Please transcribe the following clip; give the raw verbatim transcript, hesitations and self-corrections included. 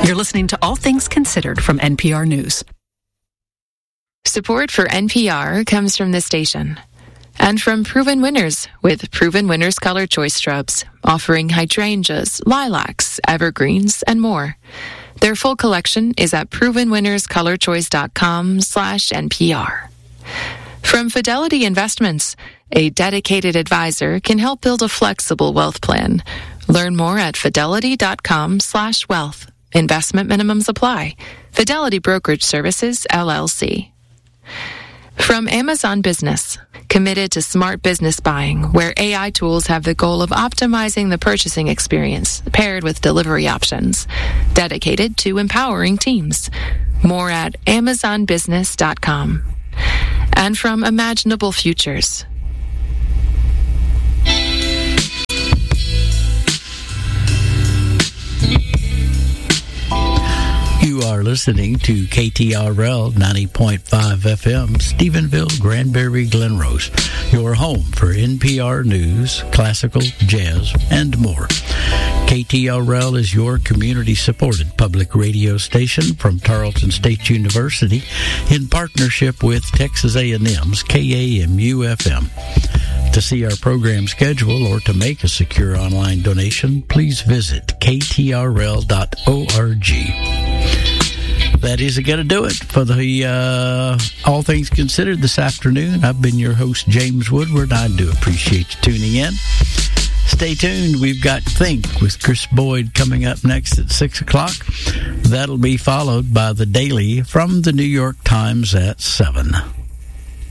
You're listening to All Things Considered from N P R News. Support for N P R comes from this station and from Proven Winners with Proven Winners Color Choice Shrubs, offering hydrangeas, lilacs, evergreens, and more. Their full collection is at proven winners color choice dot com slash N P R. From Fidelity Investments, a dedicated advisor can help build a flexible wealth plan. Learn more at fidelity.com slash wealth. Investment minimums apply. Fidelity Brokerage Services, L L C. From Amazon Business, committed to smart business buying, where A I tools have the goal of optimizing the purchasing experience, paired with delivery options. Dedicated to empowering teams. More at amazon business dot com. And from Imaginable Futures. You are listening to K T R L ninety point five F M, Stephenville, Granbury, Glen Rose, your home for N P R News, classical, jazz, and more. K T R L is your community-supported public radio station from Tarleton State University in partnership with Texas A and M's K A M U F M. To see our program schedule or to make a secure online donation, please visit k t r l dot org. That is going to do it for the uh, All Things Considered this afternoon. I've been your host, James Woodward. I do appreciate you tuning in. Stay tuned. We've got Think with Chris Boyd coming up next at six o'clock. That'll be followed by the Daily from the New York Times at seven.